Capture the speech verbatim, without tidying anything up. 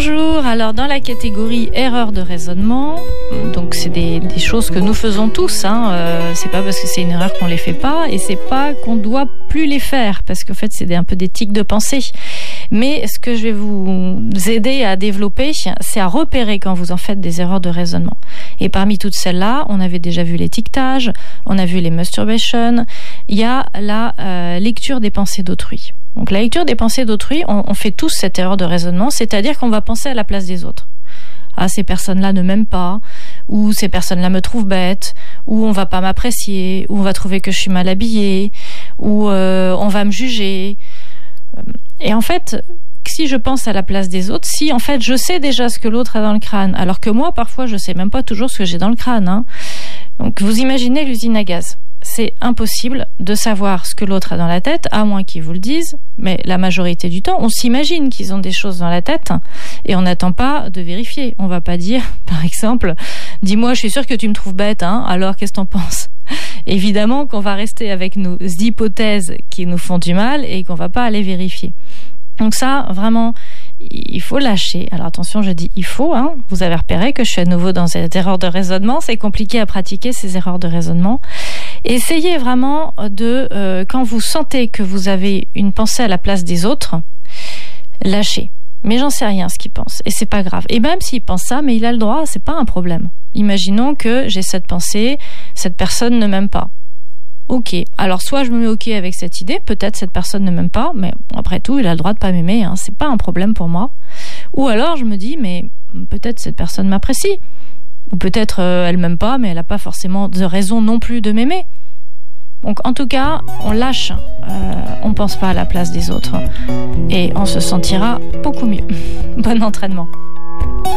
Bonjour, alors dans la catégorie erreur de raisonnement, donc c'est des, des choses que nous faisons tous, hein, euh, c'est pas parce que c'est une erreur qu'on les fait pas, et c'est pas qu'on doit plus les faire, parce qu'en fait c'est des, un peu des tics de pensée. Mais ce que je vais vous aider à développer, c'est à repérer quand vous en faites des erreurs de raisonnement. Et parmi toutes celles-là, on avait déjà vu l'étiquetage, on a vu les masturbations, il y a la euh, lecture des pensées d'autrui. Donc la lecture des pensées d'autrui, on, on fait tous cette erreur de raisonnement, c'est-à-dire qu'on va penser à la place des autres. Ah, ces personnes-là ne m'aiment pas, ou ces personnes-là me trouvent bête, ou on va pas m'apprécier, ou on va trouver que je suis mal habillée, ou euh, on va me juger. Et en fait, si je pense à la place des autres, si en fait je sais déjà ce que l'autre a dans le crâne, alors que moi parfois je sais même pas toujours ce que j'ai dans le crâne, hein. Donc vous imaginez l'usine à gaz. C'est impossible de savoir ce que l'autre a dans la tête, à moins qu'ils vous le disent, mais la majorité du temps, on s'imagine qu'ils ont des choses dans la tête et on n'attend pas de vérifier. On va pas dire, par exemple, dis-moi, je suis sûre que tu me trouves bête, hein, alors qu'est-ce que t'en penses ? Évidemment qu'on va rester avec nos hypothèses qui nous font du mal et qu'on va pas aller vérifier. Donc ça, vraiment, il faut lâcher. Alors attention, je dis il faut, hein. Vous avez repéré que je suis à nouveau dans cette erreur de raisonnement. C'est compliqué à pratiquer ces erreurs de raisonnement. Essayez vraiment de, euh, quand vous sentez que vous avez une pensée à la place des autres, lâchez. Mais j'en sais rien ce qu'il pense et c'est pas grave. Et même s'il pense ça, mais il a le droit, c'est pas un problème. Imaginons que j'ai cette pensée, cette personne ne m'aime pas. Ok, alors soit je me mets ok avec cette idée, peut-être cette personne ne m'aime pas, mais après tout, il a le droit de pas m'aimer, hein, c'est pas un problème pour moi. Ou alors je me dis, mais peut-être cette personne m'apprécie, ou peut-être euh, elle m'aime pas, mais elle a pas forcément de raison non plus de m'aimer. Donc en tout cas, on lâche, euh, on pense pas à la place des autres, et on se sentira beaucoup mieux. Bon entraînement.